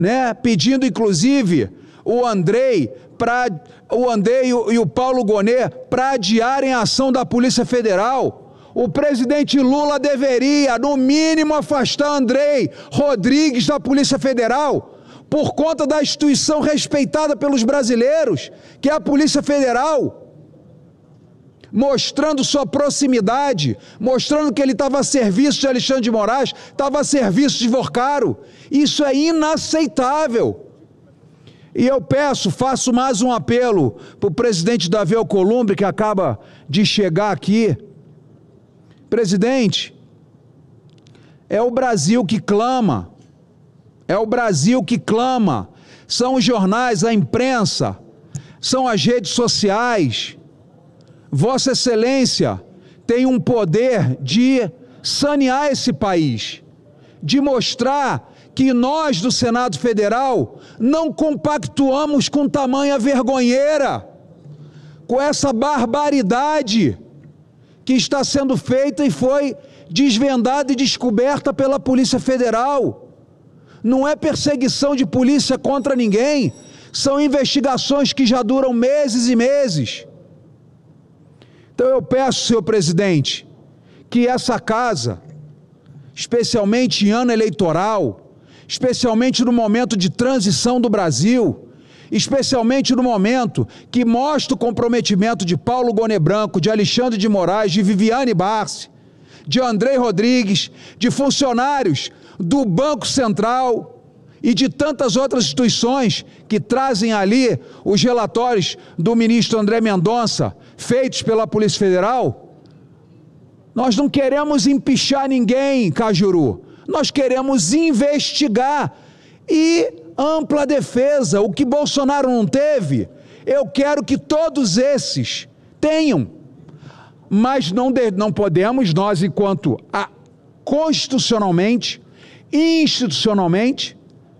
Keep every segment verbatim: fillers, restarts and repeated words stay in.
né, pedindo inclusive o Andrei, pra, o Andrei e o, e o Paulo Gonet para adiarem a ação da Polícia Federal. O presidente Lula deveria, no mínimo, afastar Andrei Rodrigues da Polícia Federal, por conta da instituição respeitada pelos brasileiros, que é a Polícia Federal, mostrando sua proximidade, mostrando que ele estava a serviço de Alexandre de Moraes, estava a serviço de Vorcaro. Isso é inaceitável. E eu peço, faço mais um apelo para o presidente Davi Alcolumbre, que acaba de chegar aqui. Presidente, é o Brasil que clama, é o Brasil que clama, são os jornais, a imprensa, são as redes sociais. Vossa Excelência tem um poder de sanear esse país, de mostrar que nós do Senado Federal não compactuamos com tamanha vergonheira, com essa barbaridade que está sendo feita e foi desvendada e descoberta pela Polícia Federal. Não é perseguição de polícia contra ninguém, são investigações que já duram meses e meses. Então eu peço, senhor presidente, que essa casa, especialmente em ano eleitoral, especialmente no momento de transição do Brasil, especialmente no momento que mostra o comprometimento de Paulo Gonet Branco, de Alexandre de Moraes, de Viviane Barsi, de Andrei Rodrigues, de funcionários do Banco Central e de tantas outras instituições que trazem ali os relatórios do ministro André Mendonça, feitos pela Polícia Federal. Nós não queremos empichar ninguém, Cajuru, nós queremos investigar e ampla defesa. O que Bolsonaro não teve, eu quero que todos esses tenham, mas não, de, não podemos, nós enquanto a, constitucionalmente, institucionalmente,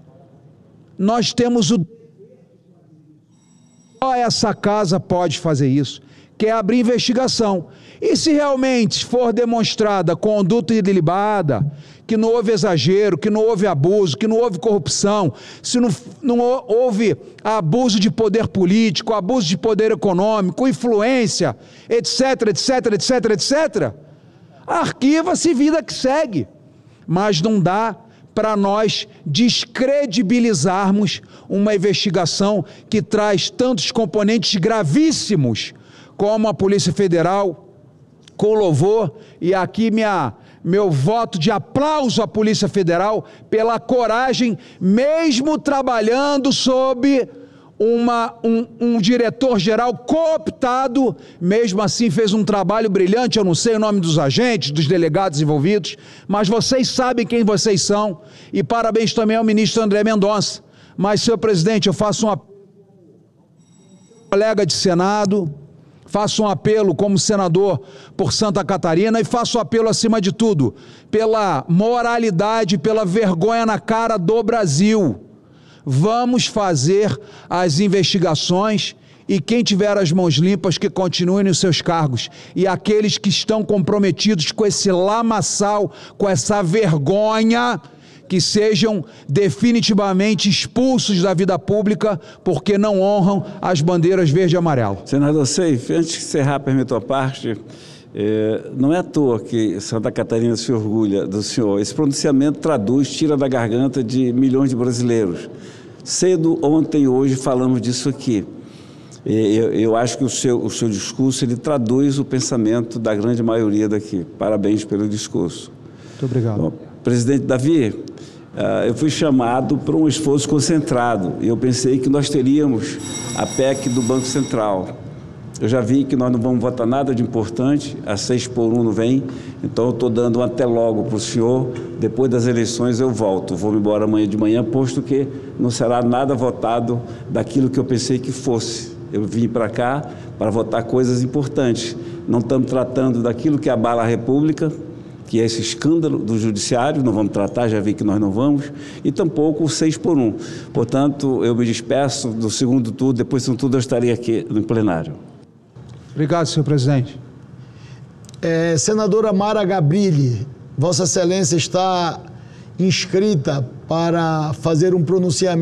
nós temos o... Só essa casa pode fazer isso, que é abrir investigação. E se realmente for demonstrada conduta ilibada, que não houve exagero, que não houve abuso, que não houve corrupção, se não, não houve abuso de poder político, abuso de poder econômico, influência, etc, etc, etc, etcétera, arquiva-se, vida que segue. Mas não dá para nós descredibilizarmos uma investigação que traz tantos componentes gravíssimos, como a Polícia Federal, com louvor, e aqui minha, meu voto de aplauso à Polícia Federal pela coragem, mesmo trabalhando sob uma, um, um diretor-geral cooptado, mesmo assim fez um trabalho brilhante. Eu não sei o nome dos agentes, dos delegados envolvidos, mas vocês sabem quem vocês são, e parabéns também ao ministro André Mendonça. Mas, senhor presidente, eu faço um apelo, colega de Senado, faço um apelo como senador por Santa Catarina e faço um apelo, acima de tudo, pela moralidade, pela vergonha na cara do Brasil. Vamos fazer as investigações e quem tiver as mãos limpas que continue nos seus cargos. E aqueles que estão comprometidos com esse lamaçal, com essa vergonha, que sejam definitivamente expulsos da vida pública porque não honram as bandeiras verde e amarelo. Senador Seif, antes de encerrar, permito a parte, é, não é à toa que Santa Catarina se orgulha do senhor. Esse pronunciamento traduz, tira da garganta de milhões de brasileiros. Cedo, ontem e hoje falamos disso aqui. Eu, eu acho que o seu, o seu discurso ele traduz o pensamento da grande maioria daqui. Parabéns pelo discurso. Muito obrigado. Bom, presidente Davi, Uh, eu fui chamado para um esforço concentrado e eu pensei que nós teríamos a P E C do Banco Central. Eu já vi que nós não vamos votar nada de importante, a seis por um não vem, então eu estou dando um até logo para o senhor, depois das eleições eu volto, vou me embora amanhã de manhã, posto que não será nada votado daquilo que eu pensei que fosse. Eu vim para cá para votar coisas importantes, não estamos tratando daquilo que abala a República, que é esse escândalo do judiciário, não vamos tratar, já vi que nós não vamos, e tampouco o seis por um. Portanto, eu me despeço do segundo turno, depois do tudo eu estarei aqui no plenário. Obrigado, senhor presidente. É, senadora Mara Gabrilli, Vossa Excelência está inscrita para fazer um pronunciamento